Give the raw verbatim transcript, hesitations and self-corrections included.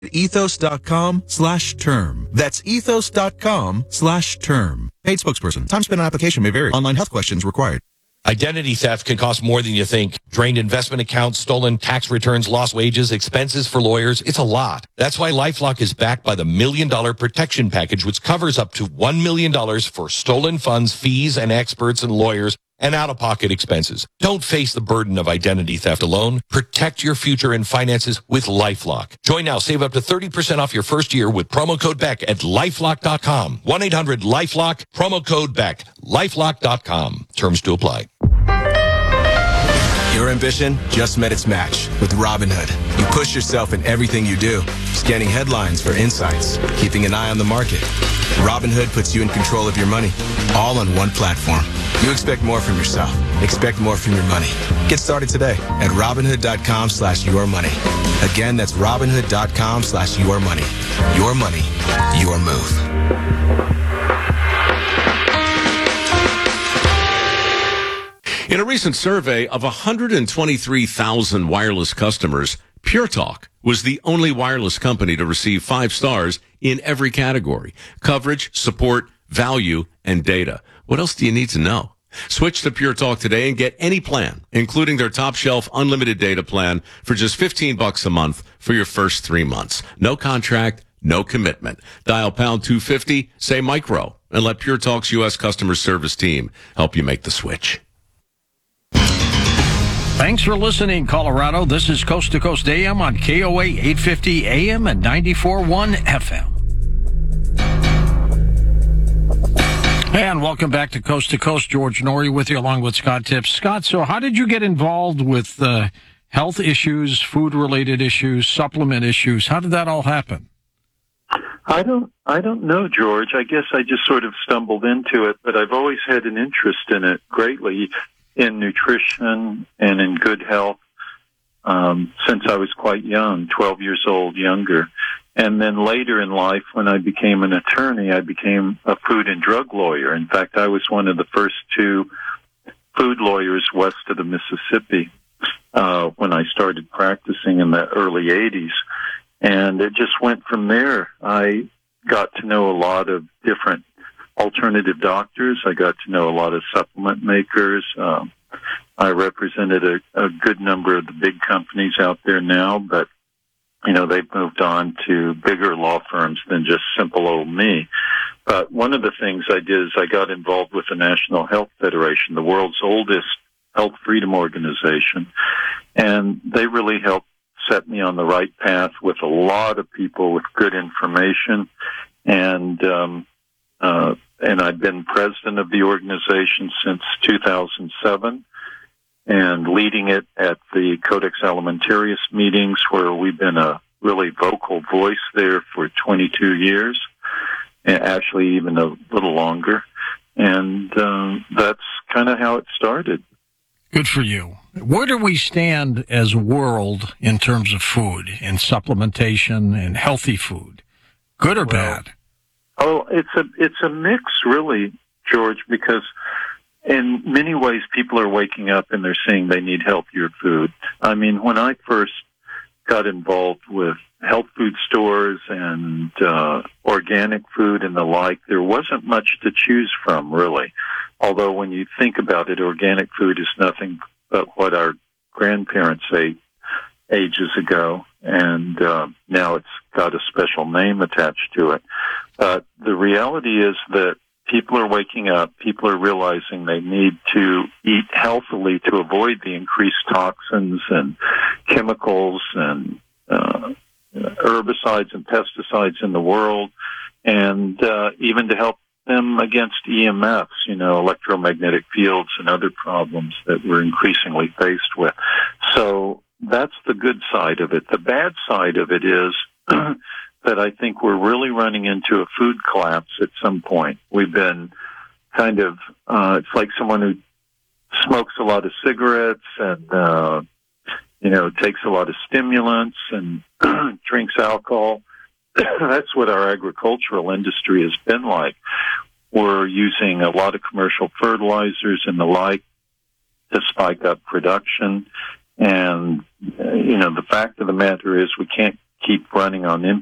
ethos.com slash term. That's ethos.com slash term. Paid spokesperson. Time spent on application may vary. Online health questions required. Identity theft can cost more than you think. Drained investment accounts, stolen tax returns, lost wages, expenses for lawyers. It's a lot. That's why LifeLock is backed by the Million Dollar Protection Package, which covers up to one million dollars for stolen funds, fees, and experts and lawyers, and out-of-pocket expenses. Don't face the burden of identity theft alone. Protect your future and finances with LifeLock. Join now. Save up to thirty percent off your first year with promo code Beck at lifelock dot com. one eight hundred lifelock, promo code Beck. lifelock dot com. Terms to apply. Your ambition just met its match with Robinhood. You push yourself in everything you do, scanning headlines for insights, keeping an eye on the market. Robinhood puts you in control of your money, all on one platform. You expect more from yourself. Expect more from your money. Get started today at Robinhood.com slash your money. Again, that's Robinhood.com slash your money. Your money, your move. In a recent survey of one hundred twenty-three thousand wireless customers, Pure Talk was the only wireless company to receive five stars in every category: coverage, support, value, and data. What else do you need to know? Switch to Pure Talk today and get any plan, including their top shelf unlimited data plan for just fifteen bucks a month for your first three months. No contract, no commitment. Dial pound two fifty, say micro, and let Pure Talk's U S customer service team help you make the switch. Thanks for listening, Colorado. This is Coast to Coast A M on K O A eight fifty A M and ninety-four point one F M. And welcome back to Coast to Coast. George Norrie with you along with Scott Tips. Scott, so how did you get involved with uh, health issues, food-related issues, supplement issues? How did that all happen? I don't I don't know, George. I guess I just sort of stumbled into it, but I've always had an interest in it greatly, in nutrition and in good health, um, since I was quite young, twelve years old, younger. And then later in life, when I became an attorney, I became a food and drug lawyer. In fact, I was one of the first two food lawyers west of the Mississippi uh, when I started practicing in the early eighties. And it just went from there. I got to know a lot of different alternative doctors. I got to know a lot of supplement makers. Um, I represented a, a good number of the big companies out there now, but, you know, they've moved on to bigger law firms than just simple old me. But one of the things I did is I got involved with the National Health Federation, the world's oldest health freedom organization, and they really helped set me on the right path with a lot of people with good information. And, um, uh, and I've been president of the organization since two thousand seven and leading it at the Codex Alimentarius meetings, where we've been a really vocal voice there for twenty-two years, and actually even a little longer. And um, that's kind of how it started. Good for you. Where do we stand as a world in terms of food and supplementation and healthy food? Good or well, bad? Oh, it's a it's a mix, really, George, because in many ways people are waking up and they're saying they need healthier food. I mean, when I first got involved with health food stores and uh, organic food and the like, there wasn't much to choose from, really. Although when you think about it, organic food is nothing but what our grandparents ate ages ago, and uh, now it's got a special name attached to it. But the reality is that people are waking up, people are realizing they need to eat healthily to avoid the increased toxins and chemicals and uh, herbicides and pesticides in the world, and uh, even to help them against E M Fs, you know, electromagnetic fields and other problems that we're increasingly faced with. So that's the good side of it. The bad side of it is that I think we're really running into a food collapse at some point. We've been kind of, uh, it's like someone who smokes a lot of cigarettes and, uh, you know, takes a lot of stimulants and drinks alcohol. That's what our agricultural industry has been like. We're using a lot of commercial fertilizers and the like to spike up production. And, uh, you know, the fact of the matter is we can't keep running on